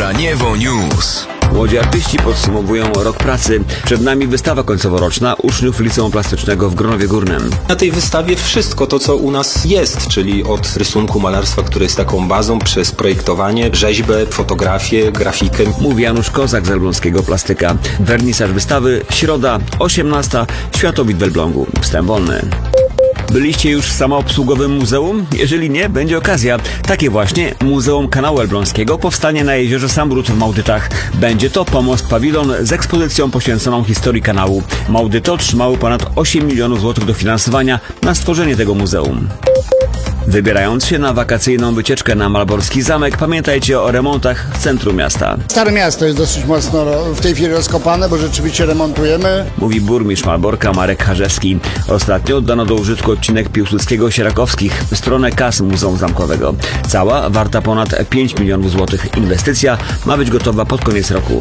Braniewo News. Młodzi artyści podsumowują rok pracy. Przed nami wystawa końcoworoczna uczniów Liceum Plastycznego w Gronowie Górnym. Na tej wystawie wszystko to, co u nas jest, czyli od rysunku, malarstwa, które jest taką bazą, przez projektowanie, rzeźbę, fotografię, grafikę. Mówi Janusz Kozak z Elbląskiego Plastyka. Wernisaż wystawy, środa, 18, Światowid w Elblągu. Wstęp wolny. Byliście już w samoobsługowym muzeum? Jeżeli nie, będzie okazja. Takie właśnie Muzeum Kanału Elbląskiego powstanie na jeziorze Sambrud w Małdytach. Będzie to pomost pawilon z ekspozycją poświęconą historii kanału. Małdyty otrzymały ponad 8 milionów złotych dofinansowania na stworzenie tego muzeum. Wybierając się na wakacyjną wycieczkę na Malborski Zamek, pamiętajcie o remontach w centrum miasta. Stare miasto jest dosyć mocno w tej chwili rozkopane, bo rzeczywiście remontujemy. Mówi burmistrz Malborka Marek Harzewski. Ostatnio oddano do użytku odcinek Piłsudskiego-Sierakowskich, stronę kas Muzeum Zamkowego. Cała, warta ponad 5 milionów złotych. Inwestycja ma być gotowa pod koniec roku.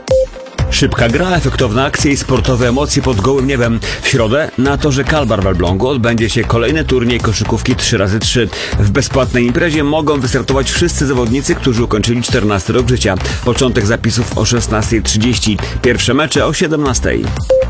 Szybka gra, efektowne akcje i sportowe emocje pod gołym niebem. W środę na torze Kalbar w Elblągu odbędzie się kolejny turniej koszykówki 3x3. W bezpłatnej imprezie mogą wystartować wszyscy zawodnicy, którzy ukończyli 14 rok życia. Początek zapisów o 16:30. Pierwsze mecze o 17:00.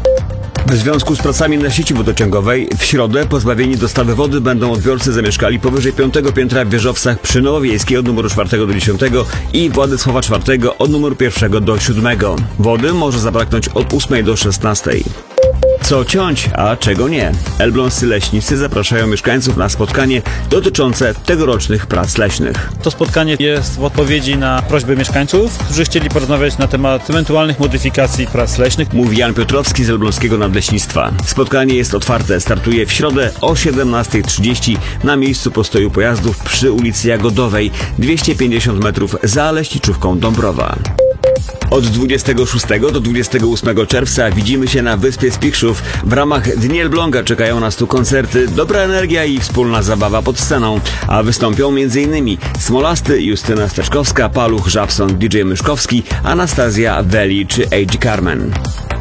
W związku z pracami na sieci wodociągowej w środę pozbawieni dostawy wody będą odbiorcy zamieszkali powyżej 5. piętra w wieżowcach przy Nowowiejskiej od numeru 4 do 10 i Władysława 4 od numeru 1 do 7. Wody może zabraknąć od 8 do 16. Co ciąć, a czego nie? Elbląscy leśnicy zapraszają mieszkańców na spotkanie dotyczące tegorocznych prac leśnych. To spotkanie jest w odpowiedzi na prośby mieszkańców, którzy chcieli porozmawiać na temat ewentualnych modyfikacji prac leśnych. Mówi Jan Piotrowski z Elbląskiego Nadleśnictwa. Spotkanie jest otwarte, startuje w środę o 17:30 na miejscu postoju pojazdów przy ulicy Jagodowej, 250 metrów za leśniczówką Dąbrowa. Od 26 do 28 czerwca widzimy się na Wyspie Spichrzów. W ramach Dni Elbląga czekają nas tu koncerty, dobra energia i wspólna zabawa pod sceną. A wystąpią m.in. Smolasty, Justyna Steczkowska, Paluch, Żabson, DJ Myszkowski, Anastazja, Weli czy A.G. Carmen.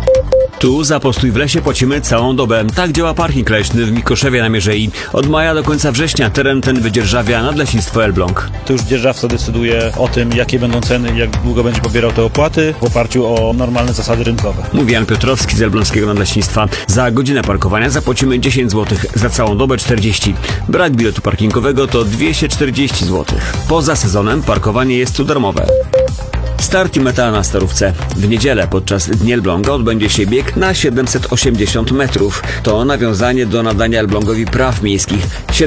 Tu za postój w lesie płacimy całą dobę. Tak działa parking leśny w Mikoszewie na Mierzei. Od maja do końca września teren ten wydzierżawia Nadleśnictwo Elbląg. To już dzierżawca decyduje o tym, jakie będą ceny i jak długo będzie pobierał te opłaty w oparciu o normalne zasady rynkowe. Mówi Jan Piotrowski z Elbląskiego Nadleśnictwa. Za godzinę parkowania zapłacimy 10 zł, za całą dobę 40. Brak biletu parkingowego to 240 zł. Poza sezonem parkowanie jest tu darmowe. Start i meta na Starówce. W niedzielę podczas Dni Elbląga odbędzie się bieg na 780 metrów. To nawiązanie do nadania Elblągowi praw miejskich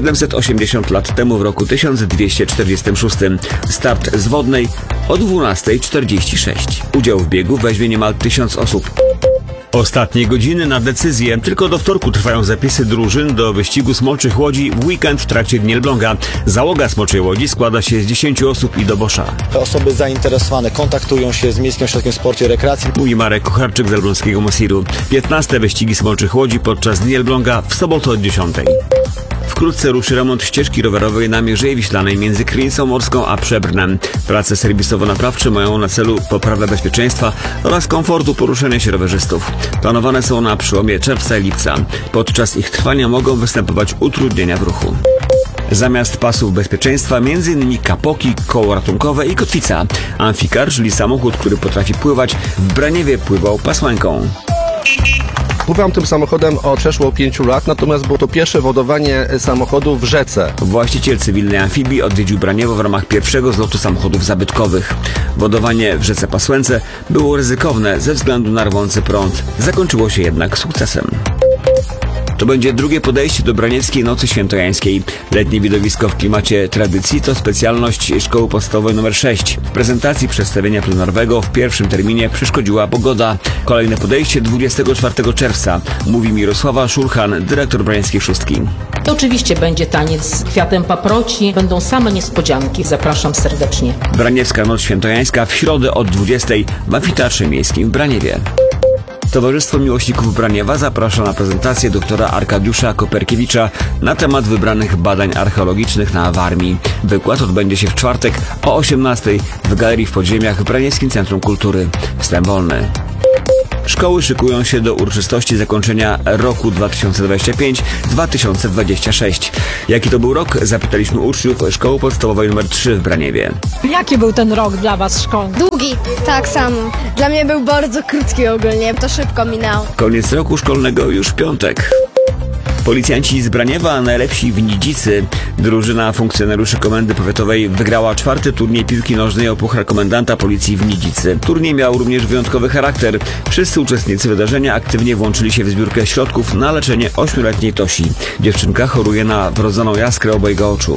780 lat temu w roku 1246. Start z Wodnej o 12:46. Udział w biegu weźmie niemal 1000 osób. Ostatnie godziny na decyzję. Tylko do wtorku trwają zapisy drużyn do wyścigu Smoczych Łodzi w weekend w trakcie Dni Elbląga. Załoga Smoczej Łodzi składa się z 10 osób i dobosza. Osoby zainteresowane kontaktują się z Miejskim Ośrodkiem Sportu i Rekreacji. Mówi Marek Kucharczyk z Elbląskiego Mosiru. 15 wyścigi Smoczych Łodzi podczas Dni Elbląga w sobotę od 10. Wkrótce ruszy remont ścieżki rowerowej na Mierzei Wiślanej między Krynicą Morską a Przebrnem. Prace serwisowo-naprawcze mają na celu poprawę bezpieczeństwa oraz komfortu poruszania się rowerzystów. Planowane są na przełomie czerwca i lipca. Podczas ich trwania mogą występować utrudnienia w ruchu. Zamiast pasów bezpieczeństwa m.in. kapoki, koło ratunkowe i kotwica. Amfikar, czyli samochód, który potrafi pływać, w Braniewie pływał pasłańką. Pływam tym samochodem od przeszło 5 lat, natomiast było to pierwsze wodowanie samochodu w rzece. Właściciel cywilnej amfibii odwiedził Braniewo w ramach pierwszego zlotu samochodów zabytkowych. Wodowanie w rzece Pasłęce było ryzykowne ze względu na rwący prąd. Zakończyło się jednak sukcesem. To będzie drugie podejście do Braniewskiej Nocy Świętojańskiej. Letnie widowisko w klimacie tradycji to specjalność Szkoły Podstawowej nr 6. W prezentacji przedstawienia plenerowego w pierwszym terminie przeszkodziła pogoda. Kolejne podejście 24 czerwca, mówi Mirosława Szulchan, dyrektor Braniewskiej Szóstki. To oczywiście będzie taniec z kwiatem paproci, będą same niespodzianki. Zapraszam serdecznie. Braniewska Noc Świętojańska w środę od 20 w Amfiteatrze Miejskim w Braniewie. Towarzystwo Miłośników Braniewa zaprasza na prezentację doktora Arkadiusza Koperkiewicza na temat wybranych badań archeologicznych na Warmii. Wykład odbędzie się w czwartek o 18:00 w Galerii w Podziemiach w Braniewskim Centrum Kultury. Wstęp wolny. Szkoły szykują się do uroczystości zakończenia roku 2025-2026. Jaki to był rok? Zapytaliśmy uczniów Szkoły Podstawowej nr 3 w Braniewie. Jaki był ten rok dla was szkolny? Długi, tak samo. Dla mnie był bardzo krótki ogólnie, to szybko minęło. Koniec roku szkolnego już w piątek. Policjanci z Braniewa, najlepsi w Nidzicy. Drużyna funkcjonariuszy Komendy Powiatowej wygrała 4. turniej piłki nożnej o Puchar Komendanta Policji w Nidzicy. Turniej miał również wyjątkowy charakter. Wszyscy uczestnicy wydarzenia aktywnie włączyli się w zbiórkę środków na leczenie 8-letniej Tosi. Dziewczynka choruje na wrodzoną jaskrę obojga oczu.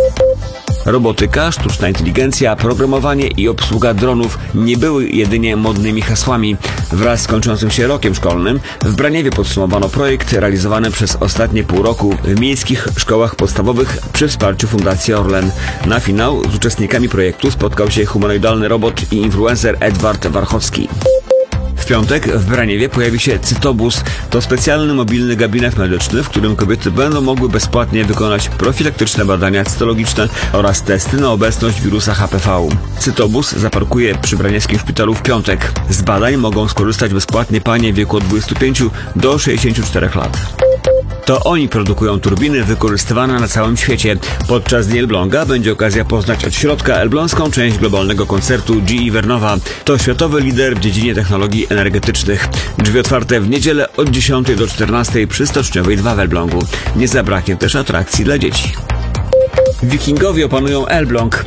Robotyka, sztuczna inteligencja, programowanie i obsługa dronów nie były jedynie modnymi hasłami. Wraz z kończącym się rokiem szkolnym w Braniewie podsumowano projekt realizowany przez ostatnie pół roku w miejskich szkołach podstawowych przy wsparciu Fundacji Orlen. Na finał z uczestnikami projektu spotkał się humanoidalny robot i influencer Edward Warchowski. W piątek w Braniewie pojawi się Cytobus. To specjalny mobilny gabinet medyczny, w którym kobiety będą mogły bezpłatnie wykonać profilaktyczne badania cytologiczne oraz testy na obecność wirusa HPV. Cytobus zaparkuje przy braniewskim szpitalu w piątek. Z badań mogą skorzystać bezpłatnie panie w wieku od 25 do 64 lat. To oni produkują turbiny wykorzystywane na całym świecie. Podczas Dni Elbląga będzie okazja poznać od środka elbląską część globalnego koncertu GE Vernova. To światowy lider w dziedzinie technologii energetycznych. Drzwi otwarte w niedzielę od 10 do 14 przy Stoczniowej 2 w Elblągu. Nie zabraknie też atrakcji dla dzieci. Wikingowie opanują Elbląg.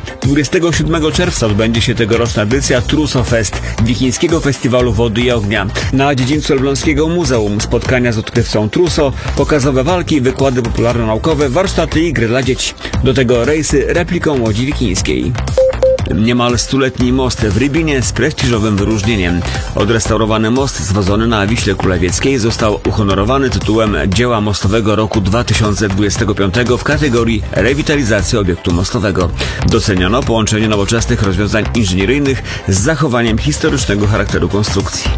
27 czerwca odbędzie się tegoroczna edycja Truso Fest, wikińskiego festiwalu wody i ognia. Na dziedzińcu Elbląskiego Muzeum spotkania z odkrywcą Truso, pokazowe walki, wykłady popularno-naukowe, warsztaty i gry dla dzieci. Do tego rejsy repliką łodzi wikińskiej. Niemal 100-letni most w Rybinie z prestiżowym wyróżnieniem. Odrestaurowany most zwodzony na Wiśle Królewieckiej został uhonorowany tytułem Dzieła Mostowego roku 2025 w kategorii rewitalizacji obiektu mostowego. Doceniono połączenie nowoczesnych rozwiązań inżynieryjnych z zachowaniem historycznego charakteru konstrukcji.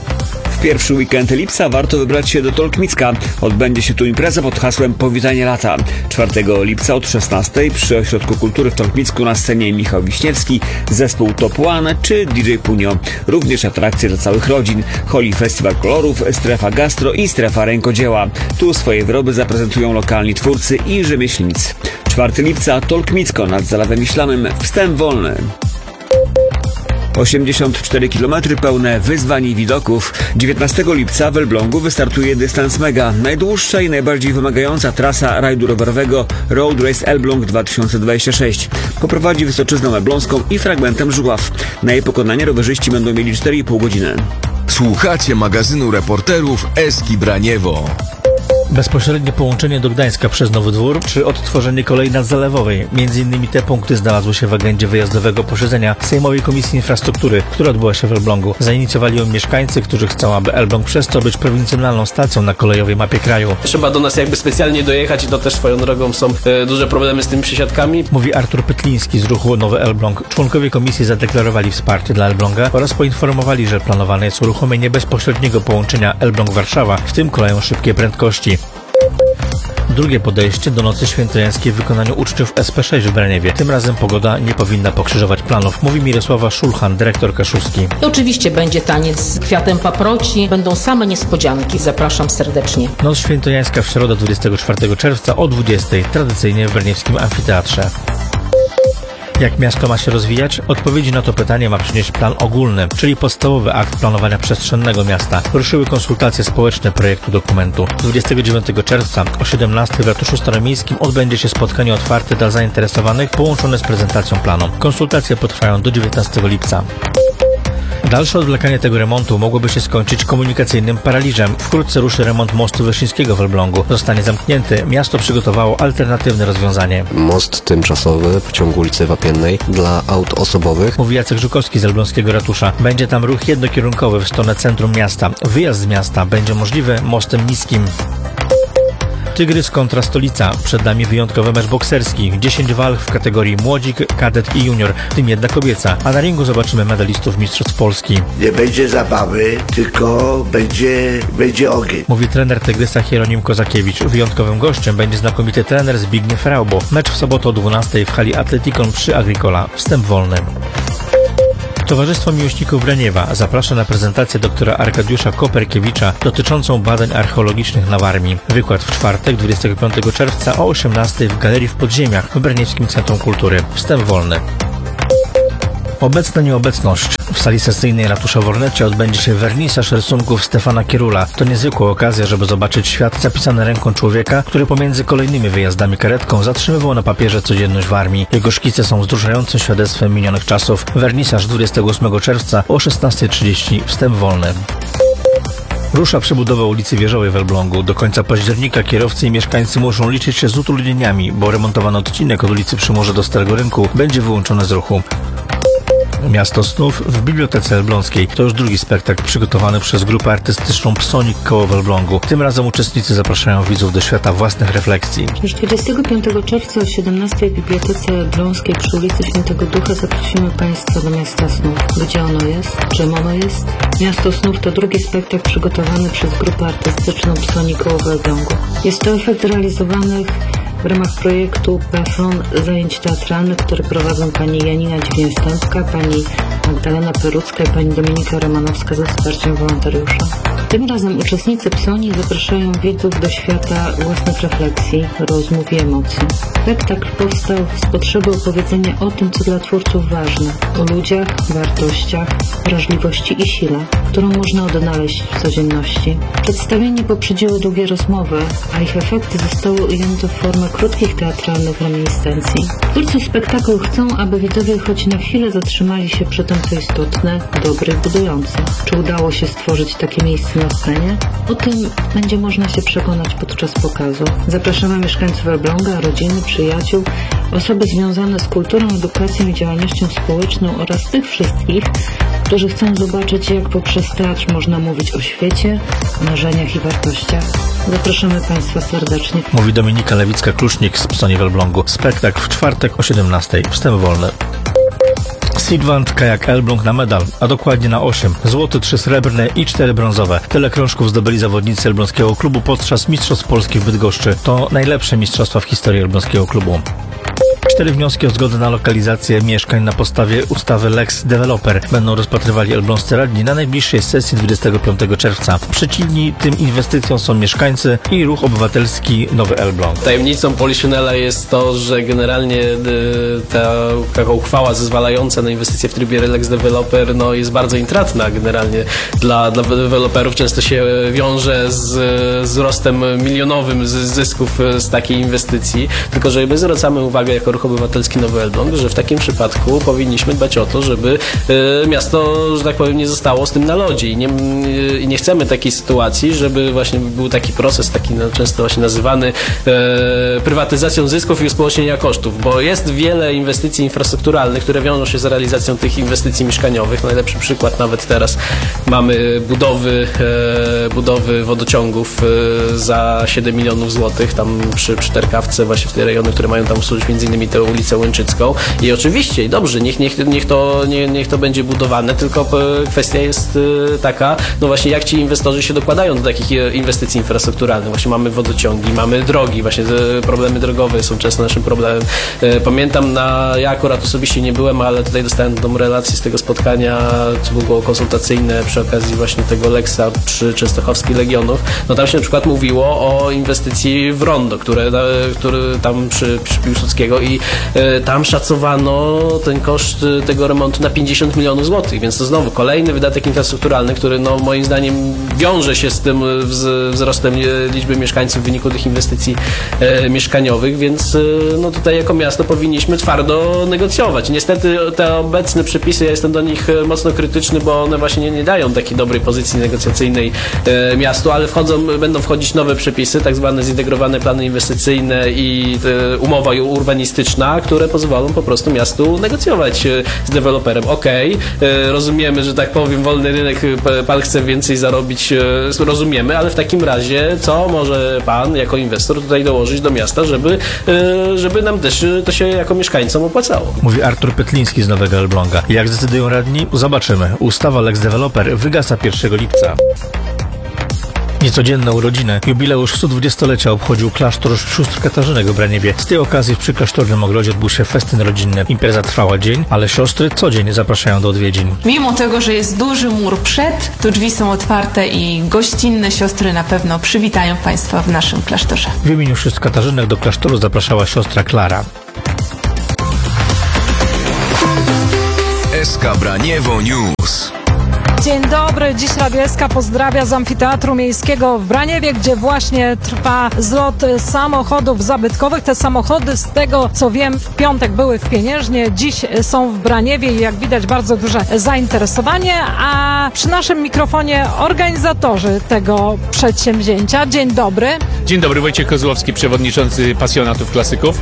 W pierwszy weekend lipca warto wybrać się do Tolkmicka. Odbędzie się tu impreza pod hasłem Powitanie lata. 4 lipca od 16 przy Ośrodku Kultury w Tolkmicku na scenie Michał Wiśniewski, zespół Top One czy DJ Punio. Również atrakcje dla całych rodzin. Holi Festiwal Kolorów, strefa gastro i strefa rękodzieła. Tu swoje wyroby zaprezentują lokalni twórcy i rzemieślnicy. 4 lipca Tolkmicko nad Zalewem Wiślanym. Wstęp wolny. 84 km pełne wyzwań i widoków. 19 lipca w Elblągu wystartuje dystans mega. Najdłuższa i najbardziej wymagająca trasa rajdu rowerowego Road Race Elbląg 2026. Poprowadzi Wysoczyzną Elbląską i fragmentem Żuław. Na jej pokonanie rowerzyści będą mieli 4,5 godziny. Słuchacie magazynu reporterów Eski Braniewo. Bezpośrednie połączenie do Gdańska przez Nowy Dwór czy odtworzenie kolei nadzalewowej. Między innymi te punkty znalazły się w agendzie wyjazdowego posiedzenia Sejmowej Komisji Infrastruktury, która odbyła się w Elblągu. Zainicjowali ją mieszkańcy, którzy chcą, aby Elbląg przestał być prowincjonalną stacją na kolejowej mapie kraju. Trzeba do nas jakby specjalnie dojechać i to też swoją drogą są duże problemy z tymi przesiadkami. Mówi Artur Pytliński z ruchu Nowy Elbląg. Członkowie komisji zadeklarowali wsparcie dla Elbląga oraz poinformowali, że planowane jest uruchomienie bezpośredniego połączenia Elbląg-Warszawa, w tym koleją szybkiej prędkości. Drugie podejście do Nocy Świętojańskiej w wykonaniu uczniów SP6 w Braniewie. Tym razem pogoda nie powinna pokrzyżować planów, mówi Mirosława Szulchan, dyrektor Kaszubski. Oczywiście będzie taniec z kwiatem paproci, będą same niespodzianki. Zapraszam serdecznie. Noc Świętojańska w środę 24 czerwca o 20 tradycyjnie w Braniewskim Amfiteatrze. Jak miasto ma się rozwijać? Odpowiedzi na to pytanie ma przynieść plan ogólny, czyli podstawowy akt planowania przestrzennego miasta. Ruszyły konsultacje społeczne projektu dokumentu. 29 czerwca o 17 w ratuszu staromiejskim odbędzie się spotkanie otwarte dla zainteresowanych połączone z prezentacją planu. Konsultacje potrwają do 19 lipca. Dalsze odwlekanie tego remontu mogłoby się skończyć komunikacyjnym paraliżem. Wkrótce ruszy remont mostu Wyszyńskiego w Elblągu. Zostanie zamknięty. Miasto przygotowało alternatywne rozwiązanie. Most tymczasowy w ciągu ulicy Wapiennej dla aut osobowych. Mówi Jacek Żukowski z elbląskiego ratusza. Będzie tam ruch jednokierunkowy w stronę centrum miasta. Wyjazd z miasta będzie możliwy mostem niskim. Tygrys kontra Stolica. Przed nami wyjątkowy mecz bokserski. 10 walk w kategorii młodzik, kadet i junior, w tym jedna kobieca. A na ringu zobaczymy medalistów mistrzostw Polski. Nie będzie zabawy, tylko będzie ogień. Mówi trener Tygrysa Hieronim Kozakiewicz. Wyjątkowym gościem będzie znakomity trener Zbigniew Raubo. Mecz w sobotę o 12 w hali Atletikon przy Agricola. Wstęp wolny. Towarzystwo Miłośników Braniewa zaprasza na prezentację doktora Arkadiusza Koperkiewicza dotyczącą badań archeologicznych na Warmii. Wykład w czwartek, 25 czerwca o 18 w Galerii w Podziemiach w Braniewskim Centrum Kultury. Wstęp wolny. Obecna nieobecność. W sali sesyjnej ratusza w Orlecie odbędzie się wernisaż rysunków Stefana Kierula. To niezwykła okazja, żeby zobaczyć świat zapisany ręką człowieka, który pomiędzy kolejnymi wyjazdami karetką zatrzymywał na papierze codzienność w armii. Jego szkice są wzruszającym świadectwem minionych czasów. Wernisaż 28 czerwca o 16:30. Wstęp wolny. Rusza przebudowa ulicy Wieżowej w Elblągu. Do końca października kierowcy i mieszkańcy muszą liczyć się z utrudnieniami, bo remontowany odcinek od ulicy Przymurza do Starego Rynku będzie wyłączony z ruchu. Miasto snów w Bibliotece Elbląskiej. To już drugi spektakl przygotowany przez grupę artystyczną Psonik koło w Elblągu. Tym razem uczestnicy zapraszają widzów do świata własnych refleksji. Już 25 czerwca o 17 w Bibliotece Elbląskiej przy ulicy Świętego Ducha zaprosimy Państwa do Miasta Snów. Gdzie ono jest? Czym ono jest? Miasto Snów to drugi spektakl przygotowany przez grupę artystyczną Psonik koło w Elblągu. Jest to efekt realizowanych w ramach projektu PAFON zajęć teatralnych, które prowadzą pani Janina Dziwięstępka, pani Magdalena Perucka i pani Dominika Romanowska ze wsparciem wolontariusza. Tym razem uczestnicy Psoni zapraszają widzów do świata własnych refleksji, rozmów i emocji. Spektakl powstał z potrzeby opowiedzenia o tym, co dla twórców ważne, o ludziach, wartościach, wrażliwości i sile, którą można odnaleźć w codzienności. Przedstawienie poprzedziło długie rozmowy, a ich efekty zostały ujęte w formę krótkich teatralnych reminiscencji. Twórcy spektaklu chcą, aby widzowie choć na chwilę zatrzymali się przy tym, co istotne, dobre i budujące. Czy udało się stworzyć takie miejsce na scenie? O tym będzie można się przekonać podczas pokazu. Zapraszamy mieszkańców Elbląga, rodziny, przyjaciół, osoby związane z kulturą, edukacją i działalnością społeczną oraz tych wszystkich, którzy chcą zobaczyć, jak poprzez teatr można mówić o świecie, marzeniach i wartościach. Zapraszamy Państwa serdecznie. Mówi Dominika Lewicka-Klucznik z Psoni w Elblągu. Spektakl w czwartek o 17. Wstęp wolny. Sidwand Kajak Elbląg na medal, a dokładnie na 8. Złoty, 3 srebrne i 4 brązowe. Tyle krążków zdobyli zawodnicy elbląskiego klubu podczas Mistrzostw Polski w Bydgoszczy. To najlepsze mistrzostwa w historii elbląskiego klubu. 4 wnioski o zgodę na lokalizację mieszkań na podstawie ustawy Lex Developer będą rozpatrywali elbląscy radni na najbliższej sesji 25 czerwca. Przeciwni tym inwestycjom są mieszkańcy i ruch obywatelski Nowy Elbląg. Tajemnicą Poliszynela jest to, że generalnie taka uchwała zezwalająca na inwestycje w trybie Lex Developer jest bardzo intratna generalnie dla deweloperów. Często się wiąże z wzrostem milionowym zysków z takiej inwestycji. Tylko że my zwracamy uwagę jako ruch obywatelski Nowy Elbląg, że w takim przypadku powinniśmy dbać o to, żeby miasto, że tak powiem, nie zostało z tym na lodzie i nie chcemy takiej sytuacji, żeby właśnie był taki proces, taki często właśnie nazywany prywatyzacją zysków i uspołecznienia kosztów, bo jest wiele inwestycji infrastrukturalnych, które wiążą się z realizacją tych inwestycji mieszkaniowych. Najlepszy przykład nawet teraz mamy budowy wodociągów za 7 milionów złotych, tam przy Terkawce, właśnie w te rejony, które mają tam usłużyć między innymi tę ulicę Łęczycką. I oczywiście, i dobrze, niech to będzie budowane, tylko kwestia jest taka, właśnie jak ci inwestorzy się dokładają do takich inwestycji infrastrukturalnych. Właśnie mamy wodociągi, mamy drogi, właśnie problemy drogowe są często naszym problemem. Pamiętam, ja akurat osobiście nie byłem, ale tutaj dostałem tą relację z tego spotkania, co było konsultacyjne przy okazji właśnie tego Lexa przy Częstochowskich Legionów. Tam się na przykład mówiło o inwestycji w rondo, który tam przy Piłsudskiego i tam szacowano ten koszt tego remontu na 50 milionów złotych, więc to znowu kolejny wydatek infrastrukturalny, który moim zdaniem wiąże się z tym wzrostem liczby mieszkańców w wyniku tych inwestycji mieszkaniowych, więc tutaj jako miasto powinniśmy twardo negocjować. Niestety te obecne przepisy, ja jestem do nich mocno krytyczny, bo one właśnie nie dają takiej dobrej pozycji negocjacyjnej miastu, ale będą wchodzić nowe przepisy, tak zwane zintegrowane plany inwestycyjne i umowa urbanistyczna, które pozwolą po prostu miastu negocjować z deweloperem. Rozumiemy, że tak powiem, wolny rynek, pan chce więcej zarobić, rozumiemy, ale w takim razie co może pan jako inwestor tutaj dołożyć do miasta, żeby nam też to się jako mieszkańcom opłacało? Mówi Artur Pytliński z Nowego Elbląga. Jak zdecydują radni? Zobaczymy. Ustawa Lex Developer wygasa 1 lipca. Niecodzienne urodziny. Jubileusz 120-lecia obchodził klasztor sióstr Katarzynek w Braniewie. Z tej okazji w przyklasztornym ogrodzie odbył się festyn rodzinny. Impreza trwała dzień, ale siostry codziennie zapraszają do odwiedzin. Mimo tego, że jest duży mur przed, to drzwi są otwarte i gościnne siostry na pewno przywitają Państwa w naszym klasztorze. W imieniu sióstr Katarzynek do klasztoru zapraszała siostra Klara. SK Braniewo News. Dzień dobry, dziś Radio SK pozdrawia z Amfiteatru Miejskiego w Braniewie, gdzie właśnie trwa zlot samochodów zabytkowych. Te samochody, z tego co wiem, w piątek były w Pieniężnie, dziś są w Braniewie i jak widać bardzo duże zainteresowanie, a przy naszym mikrofonie organizatorzy tego przedsięwzięcia. Dzień dobry. Dzień dobry, Wojciech Kozłowski, przewodniczący pasjonatów klasyków.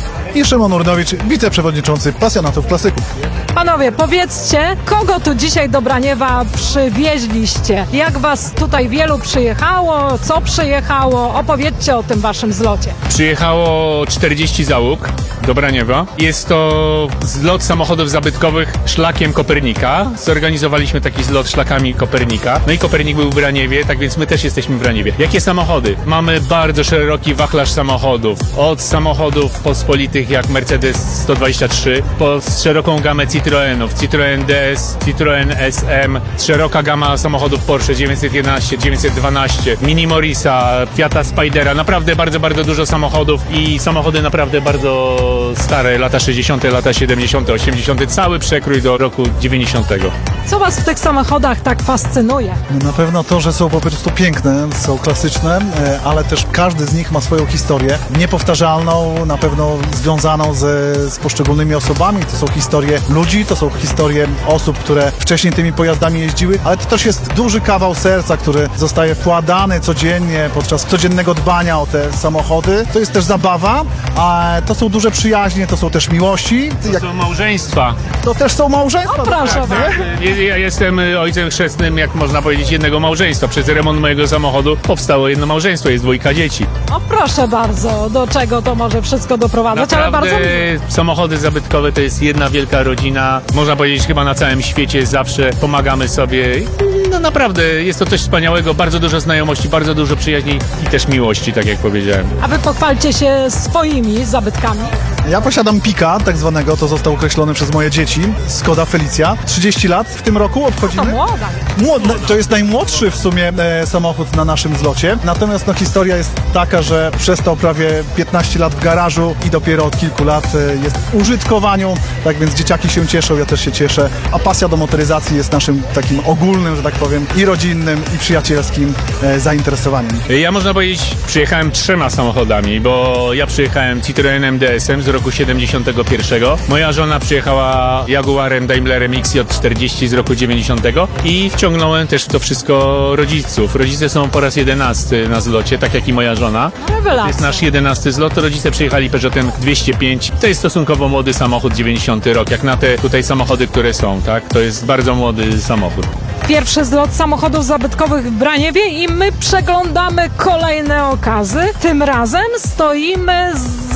I Szymon Urnowicz, wiceprzewodniczący pasjonatów klasyków. Panowie, powiedzcie, kogo tu dzisiaj do Braniewa przywieźliście? Jak was tutaj wielu przyjechało? Co przyjechało? Opowiedzcie o tym waszym zlocie. Przyjechało 40 załóg do Braniewa. Jest to zlot samochodów zabytkowych szlakiem Kopernika. Zorganizowaliśmy taki zlot szlakami Kopernika. No i Kopernik był w Braniewie, tak więc my też jesteśmy w Braniewie. Jakie samochody? Mamy bardzo szeroki wachlarz samochodów. Od samochodów pospolitych jak Mercedes 123, po szeroką gamę Citroenów, Citroen DS, Citroen SM, szeroka gama samochodów Porsche 911, 912, Mini Morrisa, Fiata Spidera, naprawdę bardzo, bardzo dużo samochodów i samochody naprawdę bardzo stare, lata 60., lata 70., 80., cały przekrój do roku 90. Co was w tych samochodach tak fascynuje? Na pewno to, że są po prostu piękne, są klasyczne, ale też każdy z nich ma swoją historię, niepowtarzalną, na pewno związaną z poszczególnymi osobami. To są historie ludzi, to są historie osób, które wcześniej tymi pojazdami jeździły, ale to też jest duży kawał serca, który zostaje wkładany codziennie podczas codziennego dbania o te samochody. To jest też zabawa, a to są duże przyjaźnie, to są też miłości. To są małżeństwa. To też są małżeństwa. O, proszę Ja jestem ojcem chrzestnym, jak można powiedzieć, jednego małżeństwa. Przez remont mojego samochodu powstało jedno małżeństwo, jest 2 dzieci. O proszę bardzo, do czego to może wszystko doprowadzać, ale bardzo samochody zabytkowe to jest jedna wielka rodzina. Można powiedzieć chyba na całym świecie zawsze pomagamy sobie. No naprawdę, jest to coś wspaniałego, bardzo dużo znajomości, bardzo dużo przyjaźni i też miłości, tak jak powiedziałem. A wy pochwalcie się swoimi zabytkami. Ja posiadam Pika, tak zwanego, to został określony przez moje dzieci, Skoda Felicia. 30 lat w tym roku obchodzimy. To młoda. To jest najmłodszy w sumie samochód na naszym zlocie. Natomiast historia jest taka, że przestał prawie 15 lat w garażu i dopiero od kilku lat jest w użytkowaniu. Tak więc dzieciaki się cieszą, ja też się cieszę. A pasja do motoryzacji jest naszym takim ogólnym, że tak powiem, i rodzinnym, i przyjacielskim zainteresowaniem. Ja można powiedzieć, przyjechałem 3 samochodami, bo ja przyjechałem Citroenem DS-em z roku 71. Moja żona przyjechała Jaguarem Daimlerem XJ40 z roku 90. i wciągnąłem też w to wszystko rodziców. Rodzice są po raz 11 na zlocie, tak jak i moja żona. To jest nasz 11 zlot. Rodzice przyjechali Peugeotem 205. To jest stosunkowo młody samochód, 90 rok, jak na te tutaj samochody, które są, tak? To jest bardzo młody samochód. Pierwszy zlot samochodów zabytkowych w Braniewie i my przeglądamy kolejne okazy. Tym razem stoimy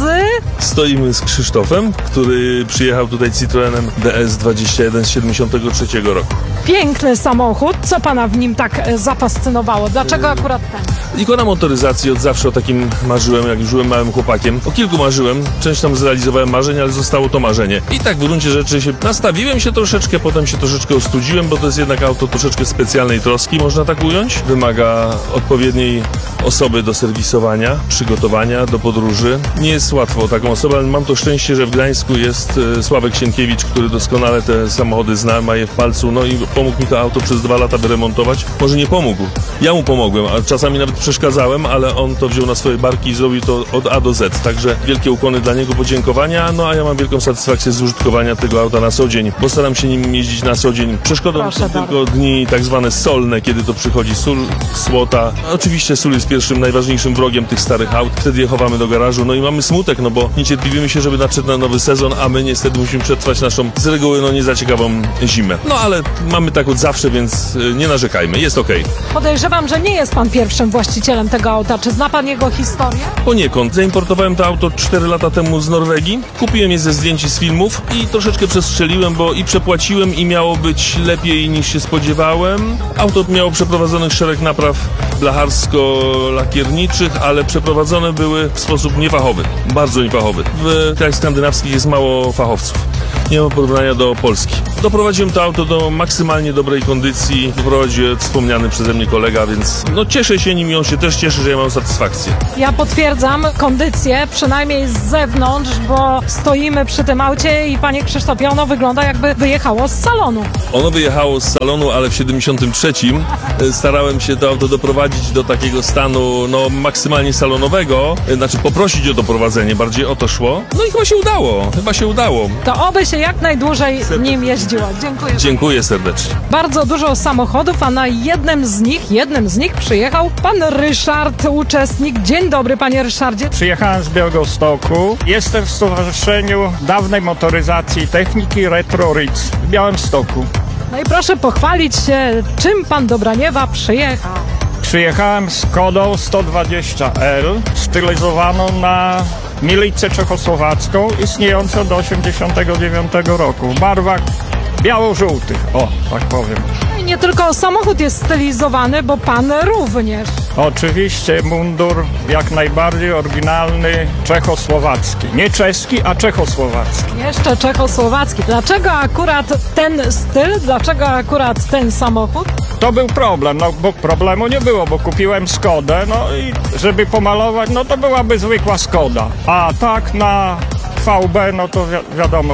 z Krzysztofem, który przyjechał tutaj Citroenem DS21 z 73 roku. Piękny samochód. Co pana w nim tak zafascynowało? Dlaczego akurat ten? Ikona motoryzacji, od zawsze o takim marzyłem, jak już byłem małym chłopakiem. O kilku marzyłem, część tam zrealizowałem marzeń, ale zostało to marzenie. I tak w gruncie rzeczy się nastawiłem się troszeczkę, potem się troszeczkę ostudziłem, bo to jest jednak auto troszeczkę specjalnej troski, można tak ująć. Wymaga odpowiedniej osoby do serwisowania, przygotowania do podróży. Nie jest łatwo o taką osobę, ale mam to szczęście, że w Gdańsku jest Sławek Sienkiewicz, który doskonale te samochody zna, ma je w palcu, no i pomógł mi to auto przez 2 lata wyremontować. Może nie pomógł, ja mu pomogłem, a czasami nawet przeszkadzałem, ale on to wziął na swoje barki i zrobił to od A do Z. Także wielkie ukłony dla niego, podziękowania, no a ja mam wielką satysfakcję z użytkowania tego auta na co dzień, bo staram się nim jeździć na co dzień. Przeszkodą są tylko dni tak zwane solne, kiedy to przychodzi sól, słota. Oczywiście sól jest pierwszym, najważniejszym wrogiem tych starych aut. Wtedy je chowamy do garażu, no i mamy smutek, no bo niecierpliwimy się, żeby nadszedł na nowy sezon, a my niestety musimy przetrwać naszą z reguły nie za ciekawą zimę. No ale mamy mamy tak od zawsze, więc nie narzekajmy, jest okej. Podejrzewam, że nie jest pan pierwszym właścicielem tego auta. Czy zna pan jego historię? Poniekąd. Zaimportowałem to auto 4 lata temu z Norwegii. Kupiłem je ze zdjęć i z filmów i troszeczkę przestrzeliłem, bo i przepłaciłem i miało być lepiej niż się spodziewałem. Auto miało przeprowadzonych szereg napraw blacharsko-lakierniczych, ale przeprowadzone były w sposób niefachowy, bardzo niefachowy. W krajach skandynawskich jest mało fachowców. Nie ma porównania do Polski. Doprowadziłem to auto do maksymalnie dobrej kondycji. Doprowadził wspomniany przeze mnie kolega, więc no cieszę się nim i on się też cieszy, że ja mam satysfakcję. Ja potwierdzam kondycję, przynajmniej z zewnątrz, bo stoimy przy tym aucie i panie Krzysztofie, ono wygląda jakby wyjechało z salonu. Ono wyjechało z salonu, ale w 73 starałem się to auto doprowadzić do takiego stanu no maksymalnie salonowego, znaczy poprosić o doprowadzenie, bardziej o to szło. No i chyba się udało. To oby się jak najdłużej nim jeździło. Dziękuję. Dziękuję serdecznie. Bardzo dużo samochodów, a na jednym z nich przyjechał pan Ryszard, uczestnik. Dzień dobry, panie Ryszardzie. Przyjechałem z Białegostoku. Jestem w Stowarzyszeniu Dawnej Motoryzacji i Techniki Retro Ritz w Białymstoku. No i proszę pochwalić się, czym pan do Braniewa przyjechał. Przyjechałem z Kodą 120L, stylizowaną na milicję czechosłowacką, istniejącą do 1989 roku, w barwach biało-żółtych, o, tak powiem. I nie tylko samochód jest stylizowany, bo pan również. Oczywiście mundur jak najbardziej oryginalny czechosłowacki. Nie czeski, a czechosłowacki. Jeszcze czechosłowacki. Dlaczego akurat ten styl? Dlaczego akurat ten samochód? To był problem, no bo problemu nie było, bo kupiłem Skodę, no i żeby pomalować, no to byłaby zwykła Skoda. A tak na VB, no to wiadomo,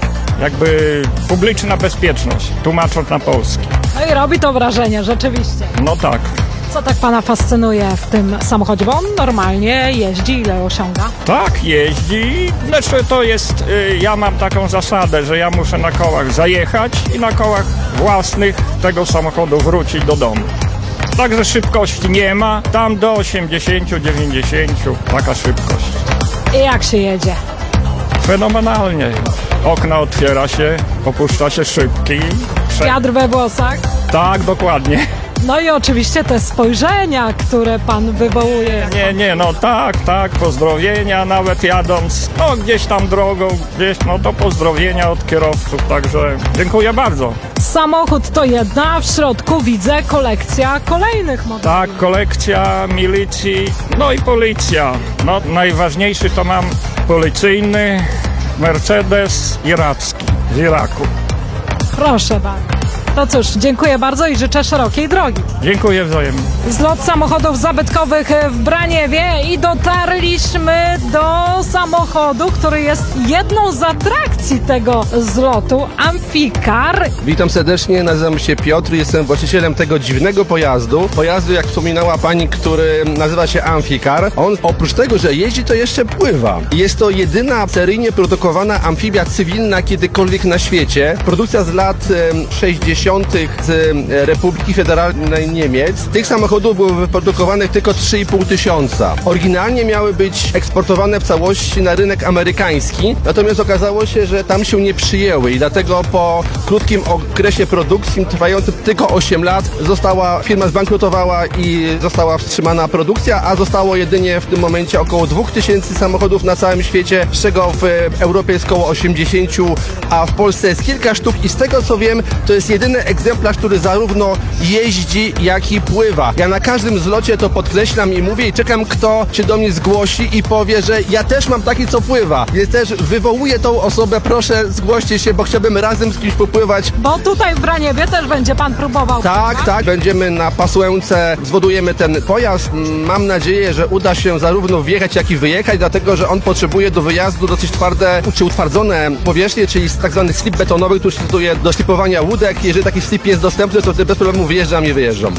jakby publiczna bezpieczność, tłumacząc na polski. No i robi to wrażenie, rzeczywiście. No tak. Co tak pana fascynuje w tym samochodzie? Bo on normalnie jeździ, ile osiąga? Tak, jeździ. Znaczy to jest, ja mam taką zasadę, że ja muszę na kołach zajechać i na kołach własnych tego samochodu wrócić do domu. Także szybkości nie ma, tam do 80-90 taka szybkość. I jak się jedzie? Fenomenalnie. Okna otwiera się, opuszcza się szybki. Wiatr we włosach? Tak, dokładnie. No i oczywiście te spojrzenia, które pan wywołuje. Nie, no tak, pozdrowienia, nawet jadąc, no gdzieś tam drogą, no to pozdrowienia od kierowców, także dziękuję bardzo. Samochód to jedna, w środku widzę kolekcja kolejnych modeli. Tak, kolekcja milicji, no i policja. No najważniejszy to mam policyjny Mercedes iracki z Iraku. Proszę bardzo. To cóż, dziękuję bardzo i życzę szerokiej drogi. Dziękuję wzajemnie. Zlot samochodów zabytkowych w Braniewie i dotarliśmy do samochodu, który jest jedną z atrakcji tego zlotu, Amficar. Witam serdecznie, nazywam się Piotr, jestem właścicielem tego dziwnego pojazdu. Pojazdu, jak wspominała pani, który nazywa się Amficar. On oprócz tego, że jeździ, to jeszcze pływa. Jest to jedyna seryjnie produkowana amfibia cywilna kiedykolwiek na świecie. Produkcja z lat 60. z Republiki Federalnej Niemiec. Tych samochodów było wyprodukowanych tylko 3,5 tysiąca. Oryginalnie miały być eksportowane w całości na rynek amerykański, natomiast okazało się, że tam się nie przyjęły i dlatego po krótkim okresie produkcji, trwającym tylko 8 lat, firma zbankrutowała i została wstrzymana produkcja, a zostało jedynie w tym momencie około 2000 samochodów na całym świecie, z czego w Europie jest około 80, a w Polsce jest kilka sztuk i z tego co wiem, to jest jedyny egzemplarz, który zarówno jeździ, jak i pływa. Ja na każdym zlocie to podkreślam i mówię i czekam, kto się do mnie zgłosi i powie, że ja też mam taki, co pływa. Więc też wywołuję tą osobę, proszę zgłoście się, bo chciałbym razem z kimś popływać. Bo tutaj w Braniewie też będzie pan próbował. Tak, będziemy na Pasłęce, zwodujemy ten pojazd. Mam nadzieję, że uda się zarówno wjechać, jak i wyjechać, dlatego, że on potrzebuje do wyjazdu dosyć twarde, czy utwardzone powierzchnie, czyli tak zwany slip betonowy, który stosuje do slipowania łódek. Jeżeli taki slip jest dostępny, to bez problemu wyjeżdżam i wyjeżdżam.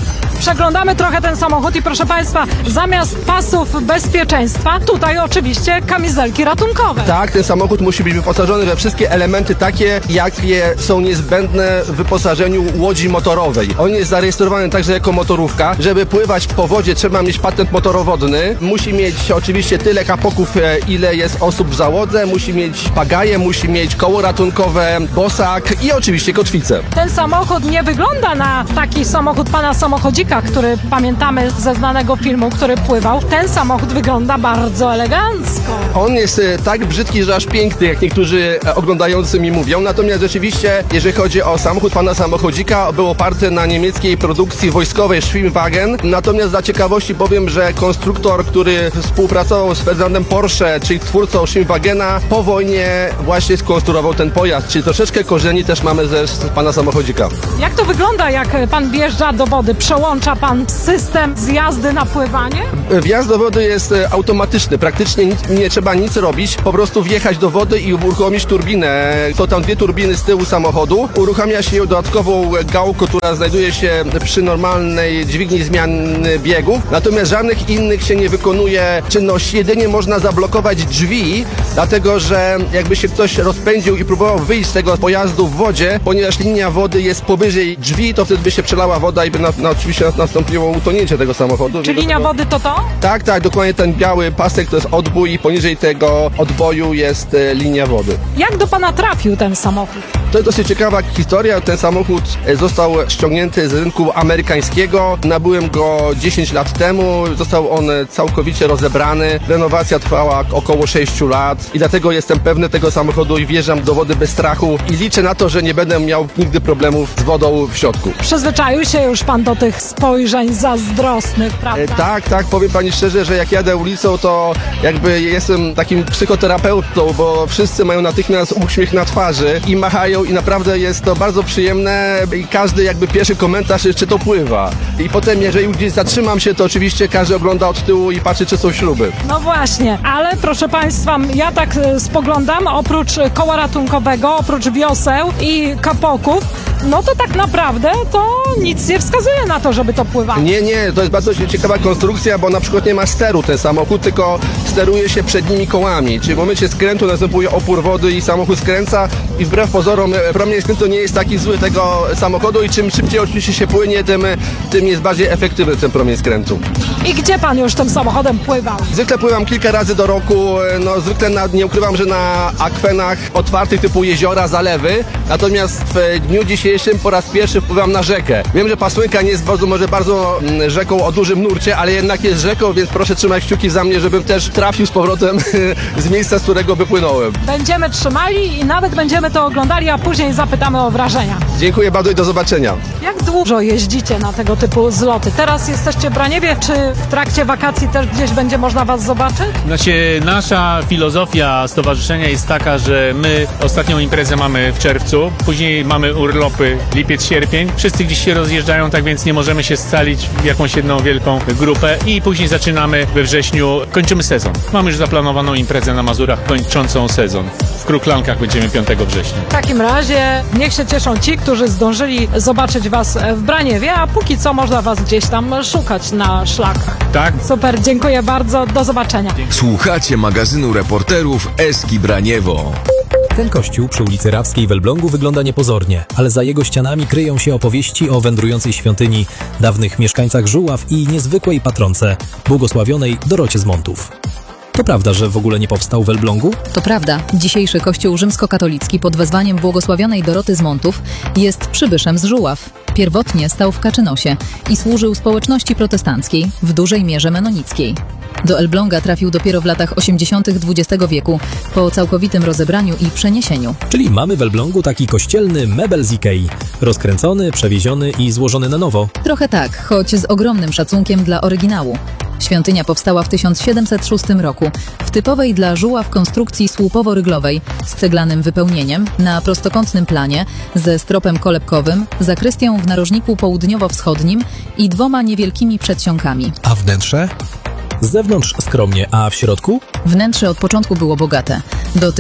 Przeglądamy trochę ten samochód i proszę Państwa, zamiast pasów bezpieczeństwa, tutaj oczywiście kamizelki ratunkowe. Tak, ten samochód musi być wyposażony we wszystkie elementy takie, jakie są niezbędne w wyposażeniu łodzi motorowej. On jest zarejestrowany także jako motorówka. Żeby pływać po wodzie, trzeba mieć patent motorowodny. Musi mieć oczywiście tyle kapoków, ile jest osób w załodze. Musi mieć pagaję, musi mieć koło ratunkowe, bosak i oczywiście kotwicę. Ten samochód nie wygląda na taki samochód pana samochodzika, który pamiętamy ze znanego filmu, który pływał. Ten samochód wygląda bardzo elegancko. On jest tak brzydki, że aż piękny, jak niektórzy oglądający mi mówią. Natomiast rzeczywiście, jeżeli chodzi o samochód pana samochodzika, był oparty na niemieckiej produkcji wojskowej Schwimmwagen. Natomiast dla ciekawości powiem, że konstruktor, który współpracował z Ferdynandem Porsche, czyli twórcą Schwimmwagena, po wojnie właśnie skonstruował ten pojazd. Czyli troszeczkę korzeni też mamy z pana samochodzika. Jak to wygląda, jak pan wjeżdża do wody? Przełącza pan system z jazdy na pływanie? Wjazd do wody jest automatyczny. Praktycznie nie trzeba nic robić. Po prostu wjechać do wody i uruchomić turbinę. Są tam dwie turbiny z tyłu samochodu. Uruchamia się dodatkową gałkę, która znajduje się przy normalnej dźwigni zmiany biegów. Natomiast żadnych innych się nie wykonuje czynności. Jedynie można zablokować drzwi, dlatego że jakby się ktoś rozpędził i próbował wyjść z tego pojazdu w wodzie, ponieważ linia wody jest powyżej drzwi, to wtedy by się przelała woda i by oczywiście nastąpiło utonięcie tego samochodu. Czy linia wody to to? Tak, dokładnie ten biały pasek to jest odbój i poniżej tego odboju jest linia wody. Jak do pana trafił ten samochód? To jest dosyć ciekawa historia. Ten samochód został ściągnięty z rynku amerykańskiego. Nabyłem go 10 lat temu. Został on całkowicie rozebrany. Renowacja trwała około 6 lat i dlatego jestem pewny tego samochodu i wjeżdżam do wody bez strachu i liczę na to, że nie będę miał nigdy problemów z wodą w środku. Przyzwyczaił się już pan do tych spojrzeń zazdrosnych, prawda? Tak, powiem pani szczerze, że jak jadę ulicą, to jakby jestem takim psychoterapeutą, bo wszyscy mają natychmiast uśmiech na twarzy i machają i naprawdę jest to bardzo przyjemne i każdy jakby pierwszy komentarz jest, czy to pływa. I potem, jeżeli gdzieś zatrzymam się, to oczywiście każdy ogląda od tyłu i patrzy, czy są śruby. No właśnie, ale proszę Państwa, ja tak spoglądam, oprócz koła ratunkowego, oprócz wioseł i kapoków, no to tak naprawdę to nic nie wskazuje na to, żeby to pływało. Nie, to jest bardzo ciekawa konstrukcja, bo na przykład nie ma steru ten samochód, tylko steruje się przednimi kołami. Czyli w momencie skrętu następuje opór wody i samochód skręca i wbrew pozorom promień skrętu nie jest taki zły tego samochodu i czym szybciej oczywiście się płynie, tym jest bardziej efektywny ten promień skrętu. I gdzie pan już tym samochodem pływał? Zwykle pływam kilka razy do roku, zwykle nie ukrywam, że na akwenach otwartych typu jeziora, zalewy, natomiast w dniu dzisiejszym po raz pierwszy wpływam na rzekę. Wiem, że Pasłynka nie jest bardzo rzeką o dużym nurcie, ale jednak jest rzeką, więc proszę trzymać kciuki za mnie, żebym też trafił z powrotem z miejsca, z którego wypłynąłem. Będziemy trzymali i nawet będziemy to oglądali, a później zapytamy o wrażenia. Dziękuję bardzo i do zobaczenia. Jak dużo jeździcie na tego typu zloty? Teraz jesteście w Braniewie, czy w trakcie wakacji też gdzieś będzie można was zobaczyć? Znaczy, nasza filozofia stowarzyszenia jest taka, że my ostatnią imprezę mamy w czerwcu, później mamy urlopy lipiec, sierpień. Wszyscy gdzieś się rozjeżdżają, tak więc nie możemy się scalić w jakąś jedną wielką grupę i później zaczynamy we wrześniu, kończymy sezon. Mamy już zaplanowaną imprezę na Mazurach kończącą sezon. W Kruklankach będziemy 5 września. W takim razie niech się cieszą ci, którzy zdążyli zobaczyć was w Braniewie, a póki co można was gdzieś tam szukać na szlakach. Tak. Super, dziękuję bardzo, do zobaczenia. Słuchacie magazynu reporterów Eski Braniewo. Ten kościół przy ulicy Rawskiej w Elblągu wygląda niepozornie, ale za jego ścianami kryją się opowieści o wędrującej świątyni, dawnych mieszkańcach Żuław i niezwykłej patronce, błogosławionej Dorocie z Montów. To prawda, że w ogóle nie powstał w Elblągu? To prawda. Dzisiejszy kościół rzymskokatolicki pod wezwaniem błogosławionej Doroty z Montów jest przybyszem z Żuław. Pierwotnie stał w Kaczynosie i służył społeczności protestanckiej, w dużej mierze menonickiej. Do Elbląga trafił dopiero w latach 80. XX wieku, po całkowitym rozebraniu i przeniesieniu. Czyli mamy w Elblągu taki kościelny mebel z Ikei. Rozkręcony, przewieziony i złożony na nowo. Trochę tak, choć z ogromnym szacunkiem dla oryginału. Świątynia powstała w 1706 roku w typowej dla Żuław konstrukcji słupowo-ryglowej z ceglanym wypełnieniem na prostokątnym planie ze stropem kolebkowym, zakrystią w narożniku południowo-wschodnim i 2 niewielkimi przedsionkami. A wnętrze? Z zewnątrz skromnie, a w środku? Wnętrze od początku było bogate. Do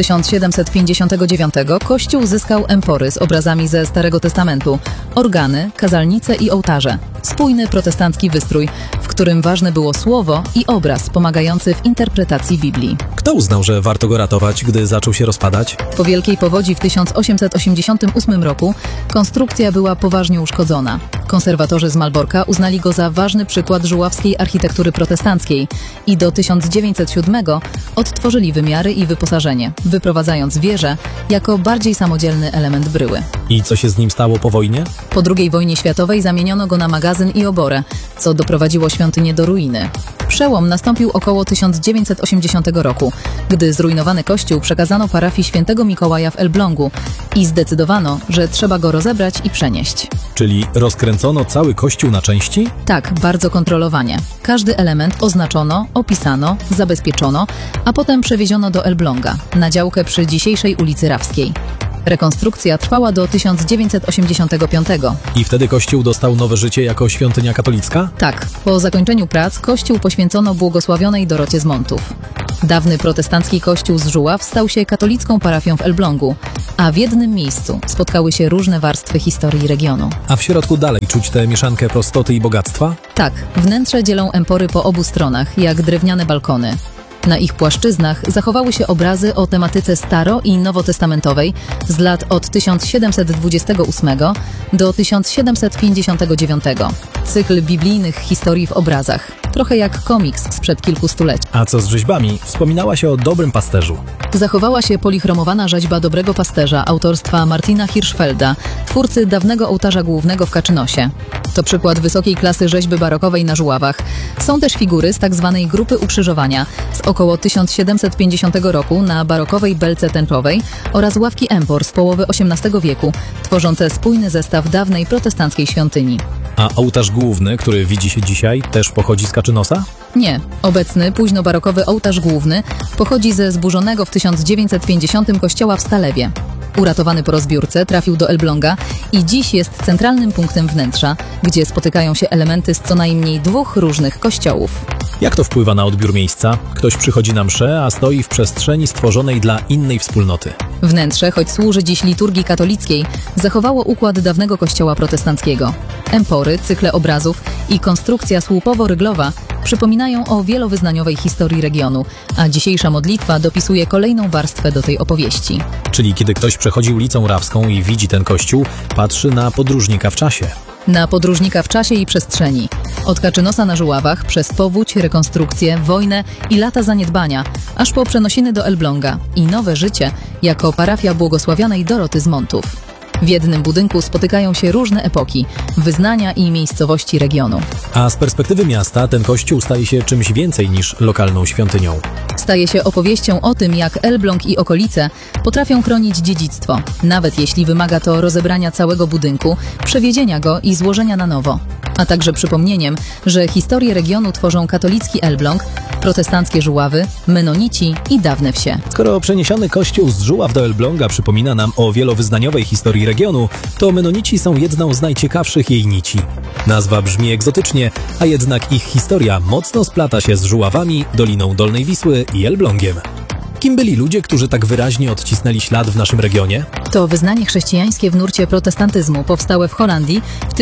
1759 kościół zyskał empory z obrazami ze Starego Testamentu, organy, kazalnice i ołtarze. Spójny protestancki wystrój, w którym ważne było słowo i obraz pomagający w interpretacji Biblii. Kto uznał, że warto go ratować, gdy zaczął się rozpadać? Po wielkiej powodzi w 1888 roku konstrukcja była poważnie uszkodzona. Konserwatorzy z Malborka uznali go za ważny przykład żuławskiej architektury protestanckiej i do 1907 odtworzyli wymiary i wyposażenie, wyprowadzając wieżę jako bardziej samodzielny element bryły. I co się z nim stało po wojnie? Po II wojnie światowej zamieniono go na magazyn i oborę, co doprowadziło świątynię do ruiny. Przełom nastąpił około 1980 roku, gdy zrujnowany kościół przekazano parafii Świętego Mikołaja w Elblągu i zdecydowano, że trzeba go rozebrać i przenieść. Czyli rozkręcono cały kościół na części? Tak, bardzo kontrolowanie. Każdy element oznaczono, opisano, zabezpieczono, a potem przewieziono do Elbląga, na działkę przy dzisiejszej ulicy Rawskiej. Rekonstrukcja trwała do 1985. I wtedy kościół dostał nowe życie jako świątynia katolicka? Tak, po zakończeniu prac kościół poświęcono błogosławionej Dorocie z Montów. Dawny protestancki kościół z Żuław stał się katolicką parafią w Elblągu, a w jednym miejscu spotkały się różne warstwy historii regionu. A w środku dalej czuć tę mieszankę prostoty i bogactwa? Tak, wnętrze dzielą empory po obu stronach, jak drewniane balkony. Na ich płaszczyznach zachowały się obrazy o tematyce staro- i nowotestamentowej z lat od 1728 do 1759. Cykl biblijnych historii w obrazach. Trochę jak komiks sprzed kilku stuleci. A co z rzeźbami? Wspominała się o Dobrym Pasterzu. Zachowała się polichromowana rzeźba Dobrego Pasterza autorstwa Martina Hirschfelda, twórcy dawnego ołtarza głównego w Kaczynosie. To przykład wysokiej klasy rzeźby barokowej na Żuławach. Są też figury z tzw. grupy ukrzyżowania z około 1750 roku na barokowej belce tęczowej oraz ławki empor z połowy XVIII wieku, tworzące spójny zestaw dawnej protestanckiej świątyni. A ołtarz główny, który widzi się dzisiaj, też pochodzi z Kaczynosa? Nie. Obecny, późnobarokowy ołtarz główny pochodzi ze zburzonego w 1950 kościoła w Stalewie. Uratowany po rozbiórce trafił do Elbląga i dziś jest centralnym punktem wnętrza, gdzie spotykają się elementy z co najmniej 2 różnych kościołów. Jak to wpływa na odbiór miejsca? Ktoś przychodzi na mszę, a stoi w przestrzeni stworzonej dla innej wspólnoty. Wnętrze, choć służy dziś liturgii katolickiej, zachowało układ dawnego kościoła protestanckiego. Empory, cykle obrazów i konstrukcja słupowo-ryglowa przypominają o wielowyznaniowej historii regionu, a dzisiejsza modlitwa dopisuje kolejną warstwę do tej opowieści. Czyli kiedy ktoś przechodzi ulicą Rawską i widzi ten kościół, patrzy na podróżnika w czasie. Na podróżnika w czasie i przestrzeni. Od Kaczynosa na Żuławach, przez powódź, rekonstrukcję, wojnę i lata zaniedbania, aż po przenosiny do Elbląga i nowe życie jako parafia błogosławionej Doroty z Montów. W jednym budynku spotykają się różne epoki, wyznania i miejscowości regionu. A z perspektywy miasta ten kościół staje się czymś więcej niż lokalną świątynią. Staje się opowieścią o tym, jak Elbląg i okolice potrafią chronić dziedzictwo, nawet jeśli wymaga to rozebrania całego budynku, przewiezienia go i złożenia na nowo. A także przypomnieniem, że historię regionu tworzą katolicki Elbląg, protestanckie Żuławy, menonici i dawne wsie. Skoro przeniesiony kościół z Żuław do Elbląga przypomina nam o wielowyznaniowej historii regionu, to menonici są jedną z najciekawszych jej nici. Nazwa brzmi egzotycznie, a jednak ich historia mocno splata się z Żuławami, Doliną Dolnej Wisły i Elblągiem. Kim byli ludzie, którzy tak wyraźnie odcisnęli ślad w naszym regionie? To wyznanie chrześcijańskie w nurcie protestantyzmu powstałe w Holandii w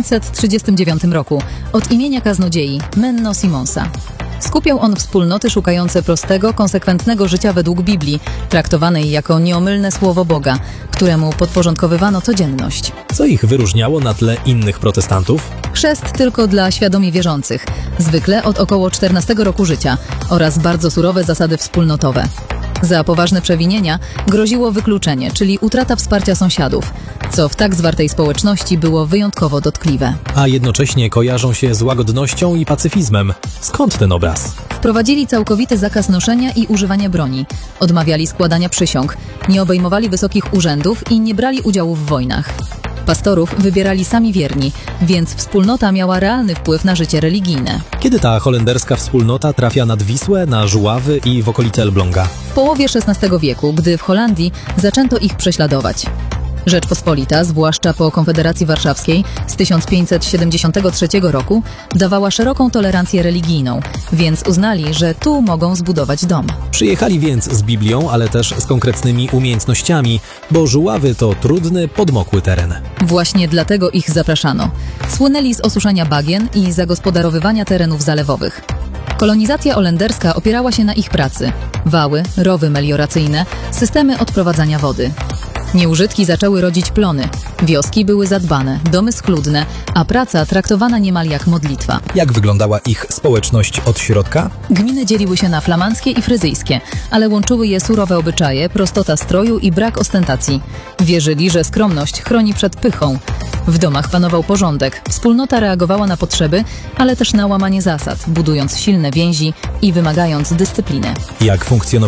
1539 roku od imienia kaznodziei Menno Simonsa. Skupiał on wspólnoty szukające prostego, konsekwentnego życia według Biblii, traktowanej jako nieomylne słowo Boga, któremu podporządkowywano codzienność. Co ich wyróżniało na tle innych protestantów? Chrzest tylko dla świadomie wierzących, zwykle od około 14 roku życia, oraz bardzo surowe zasady wspólnotowe. Za poważne przewinienia groziło wykluczenie, czyli utrata wsparcia sąsiadów, co w tak zwartej społeczności było wyjątkowo dotkliwe. A jednocześnie kojarzą się z łagodnością i pacyfizmem. Skąd ten obraz? Wprowadzili całkowity zakaz noszenia i używania broni, odmawiali składania przysiąg, nie obejmowali wysokich urzędów i nie brali udziału w wojnach. Pastorów wybierali sami wierni, więc wspólnota miała realny wpływ na życie religijne. Kiedy ta holenderska wspólnota trafia nad Wisłę, na Żuławy i w okolice Elbląga? W połowie XVI wieku, gdy w Holandii zaczęto ich prześladować. Rzeczpospolita, zwłaszcza po Konfederacji Warszawskiej z 1573 roku, dawała szeroką tolerancję religijną, więc uznali, że tu mogą zbudować dom. Przyjechali więc z Biblią, ale też z konkretnymi umiejętnościami, bo Żuławy to trudny, podmokły teren. Właśnie dlatego ich zapraszano. Słynęli z osuszania bagien i zagospodarowywania terenów zalewowych. Kolonizacja holenderska opierała się na ich pracy. Wały, rowy melioracyjne, systemy odprowadzania wody. Nieużytki zaczęły rodzić plony. Wioski były zadbane, domy schludne, a praca traktowana niemal jak modlitwa. Jak wyglądała ich społeczność od środka? Gminy dzieliły się na flamandzkie i fryzyjskie, ale łączyły je surowe obyczaje, prostota stroju i brak ostentacji. Wierzyli, że skromność chroni przed pychą. W domach panował porządek, wspólnota reagowała na potrzeby, ale też na łamanie zasad, budując silne więzi i wymagając dyscypliny. Jak funkcjonowało